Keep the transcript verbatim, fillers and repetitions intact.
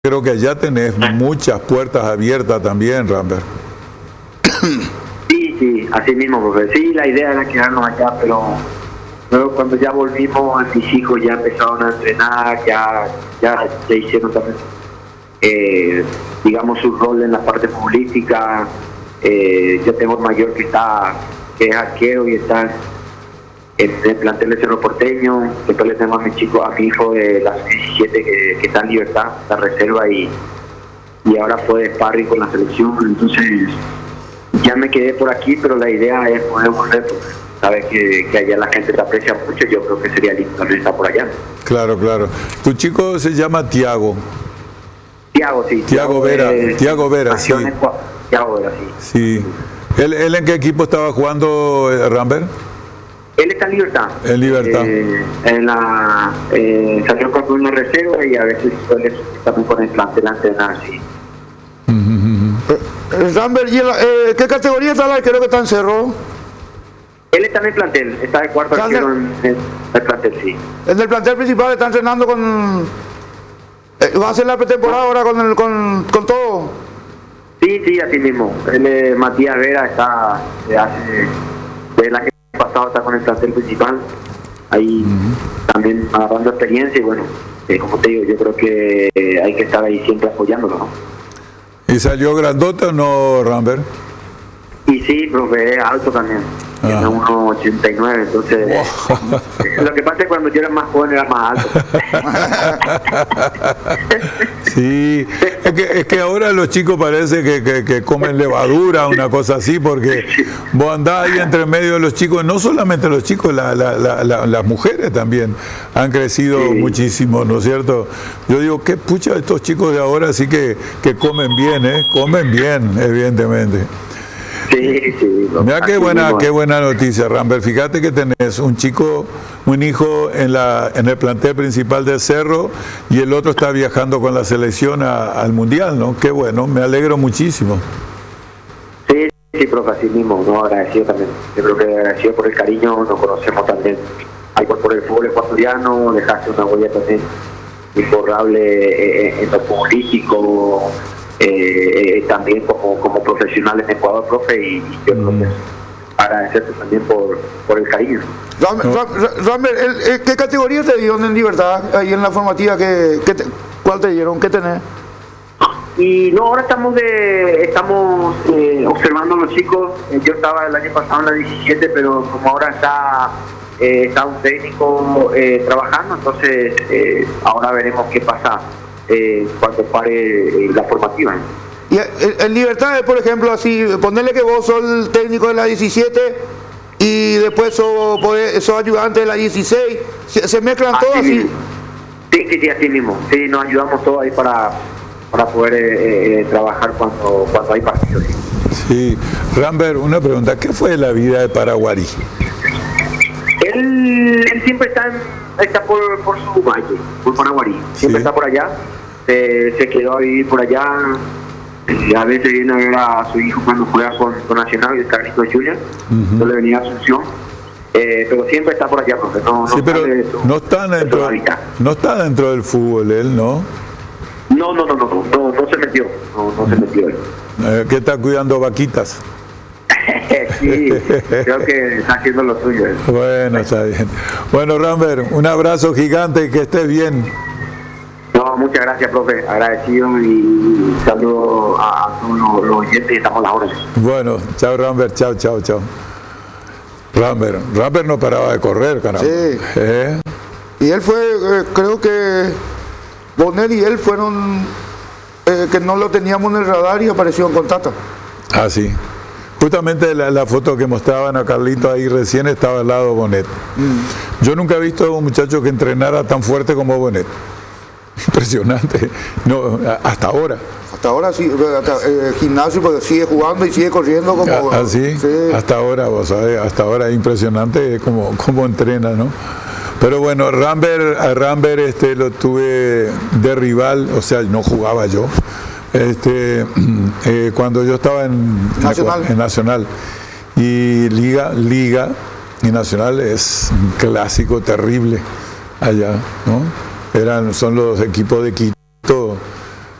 Creo que allá tenés muchas puertas abiertas también, Rambert. Sí, sí, así mismo, profe. Sí, la idea era quedarnos allá, pero luego cuando ya volvimos, mis hijos ya empezaron a entrenar, ya, ya se hicieron también, eh, digamos, su rol en la parte futbolística. Eh, yo tengo un mayor que está, que es arquero y está en el plantel de Cerro Porteño. Después le tengo a mi chico, a mi hijo de las diecisiete que, que está en Libertad, la reserva, y, y ahora fue de sparring con la selección. Entonces ya me quedé por aquí, pero la idea es poder volver, porque sabes que, que allá la gente te aprecia mucho. Yo creo que sería lindo también estar por allá. Claro, claro. Tu chico se llama Tiago. Tiago, sí. Tiago Vera, eh, Tiago Vera, sí. Tiago Vera, sí. Sí. ¿Él, ¿Él en qué equipo estaba jugando, eh, Rambert? Él está en Libertad. En Libertad. Eh, en la, eh, salió con una reserva y a veces suele también con el plantel a entrenar, sí. Uh -huh. eh, Rambert, ¿y la, eh, qué categoría está el arquero que está en Cerro? Él está en el plantel, está de cuarto arquero en, en el plantel, sí. En el plantel principal está entrenando con... Eh, ¿Va a hacer la pretemporada ahora con, el, con, con todo? Sí, sí, así mismo. Él, eh, Matías Vera, está de hace... de la pasado está con el plantel principal, ahí uh-huh. también agarrando experiencia y bueno, eh, como te digo, yo creo que eh, hay que estar ahí siempre apoyándolo, ¿no? ¿Y salió grandote o no, Rambert? Y sí, profe, es alto también, ah. tiene uno ochenta y nueve, entonces wow. eh, lo que pasa es que cuando yo era más joven era más alto. Sí, es que, es que ahora los chicos parece que, que, que comen levadura, una cosa así, porque vos andás ahí entre medio de los chicos, no solamente los chicos, la, la, la, la, las mujeres también han crecido sí. muchísimo, ¿no es cierto? Yo digo, qué pucha estos chicos de ahora sí que, que comen bien, ¿eh? Comen bien, evidentemente. Sí, sí. Mira qué buena, qué buena noticia, Rambert. Fíjate que tenés un chico, un hijo en la en el plantel principal del Cerro y el otro está viajando con la selección a, al Mundial, ¿no? Qué bueno, me alegro muchísimo. Sí, sí, profe, así mismo, no, agradecido también. Yo creo que agradecido por el cariño, nos conocemos también. Hay por, por el fútbol ecuatoriano, dejaste una huella también imborrable eh, en lo político. Eh, eh, también como, como profesional en Ecuador, profe, y, y yo creo que agradecerte también por, por el cariño. Rambert, ¿qué categoría te dieron en Libertad ahí en la formativa? ¿Qué, qué te, ¿Cuál te dieron? ¿Qué tenés? Y no, ahora estamos de estamos eh, observando a los chicos. Eh, yo estaba el año pasado en la diecisiete, pero como ahora está eh, está un técnico eh, trabajando, entonces eh, ahora veremos qué pasa Eh, cuando pare eh, la formativa. Y en Libertad, por ejemplo, así, ponerle que vos sos el técnico de la diecisiete y después sos, sos ayudante de la dieciséis, se, se mezclan todos así. Sí, sí, sí, así mismo. Sí, nos ayudamos todos ahí para, para poder eh, eh, trabajar cuando, cuando hay partidos. Sí. Sí, Rambert, una pregunta, ¿qué fue la vida de Paraguarí? Él, él siempre está, en, está por, por su valle, por Paraguarí, siempre sí. está por allá. Se, se quedó a vivir por allá, eh, a veces viene a ver a su hijo cuando juega con, con Nacional, el Carlitos Junior, uh-huh. yo le venía a Asunción, eh, pero siempre está por allá, porque no, no, sí, pero su, no, está dentro, no está dentro del fútbol él, ¿no? No, no, no, no, no, no, no se metió, no, no se metió él. Eh, ¿Qué está cuidando vaquitas? Sí, creo que está haciendo lo suyo. ¿eh? Bueno, está bien. Bueno, Rambert, un abrazo gigante y que estés bien. No, muchas gracias, profe. Agradecido y saludo a, a todos los, los oyentes y estamos a las órdenes. Bueno, chao, Rambert. Chao, chao, chao. Rambert, Rambert no paraba de correr, caramba. Sí. ¿Eh? Y él fue, eh, creo que Bonet y él fueron, eh, que no lo teníamos en el radar y apareció en contacto. Ah, sí. Justamente la, la foto que mostraban a Carlito ahí recién estaba al lado de Bonet. Mm. Yo nunca he visto a un muchacho que entrenara tan fuerte como Bonet. Impresionante. No, hasta ahora. Hasta ahora sí, hasta, eh, gimnasio porque sigue jugando y sigue corriendo como... ¿Ah, sí? Sí. Hasta ahora, vos sabés, hasta ahora es impresionante como, como entrena, ¿no? Pero bueno, Rambert, a Rambert este, lo tuve de rival, o sea, no jugaba yo. Este, eh, cuando yo estaba en Nacional. en Nacional y Liga, Liga y Nacional es un clásico terrible allá, ¿no? Eran, son los equipos de Quito